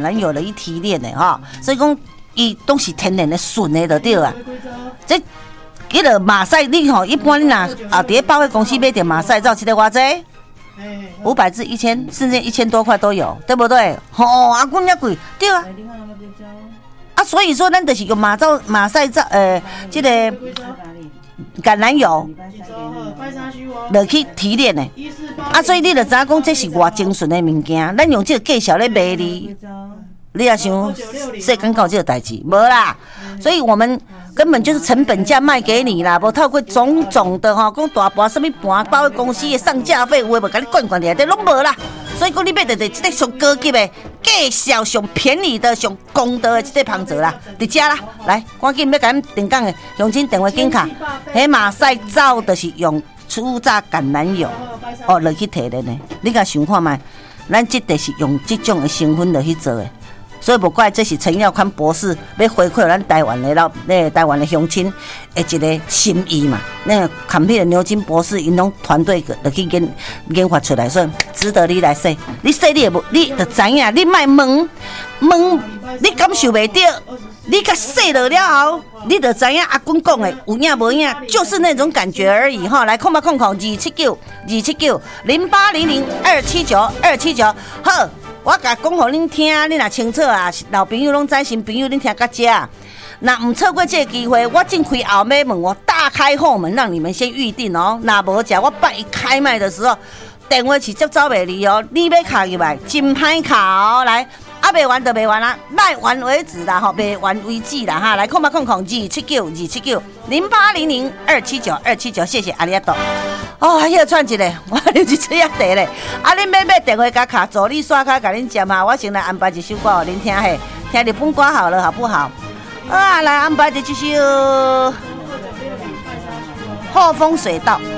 榄油来去提炼的哈，所以讲伊都是天然的纯的就对啊。这迄个马赛你吼，一般你若伫咧百货公司买点马赛皂，一个偌济？500至1000，甚至1000多块都有，对不对？吼，啊，讲遐贵，对啊。啊，所以说咱就是用马赛皂，这个橄榄油落去提炼的。啊，所以你就知影讲这是偌精纯的物件，咱用这个介绍咧卖你。你也想世间搞这个代志，无啦，所以我们根本就是成本价卖给你啦，无透过种种的吼，讲大盘什么盘，包括公司的上架费，有诶无甲你灌伫内底，拢无啦。所以讲你买的这个上高级的、介绍上便宜的、上公道的这个芳泽啦，伫遮啦，来，赶紧要甲咱定岗的用钱电话紧卡，迄马赛皂就是用初榨橄榄油哦落去提炼的，你甲想看觅，咱这个是用这种的成分落去做的。所以不怪这是陈耀宽博士要回馈咱台湾的台湾的乡亲的一个心意嘛。那个坎皮的牛津博士因拢团队就去研发出来，所以值得你来说。你说你也不，你就知影，你莫问，你感受袂到，你甲说了后，你就知影阿公讲的有影无影，就是那种感觉而已哈。来，279-279-2800-279-279，好。我甲讲互恁听，恁若清楚啊，老朋友拢知，新朋友恁听到这啊。那唔错过这个机会，我正开后尾门，我大开后门，让你们先预定哦。那无食，我办一开卖的时候，电话是接走袂离哦。你要卡入来，真歹卡哦，来。啊，卖完就卖完啦，卖完为止啦，吼，卖完为止啦，哈，来279-279-279，谢谢阿里阿多。哦，还要串一个，我就是这样地咧。啊，恁买电话甲卡，助理刷卡甲恁接嘛，我先来安排一首歌互恁听嘿，听日本歌好了，好不好？啊，来安排一首《后风水道》。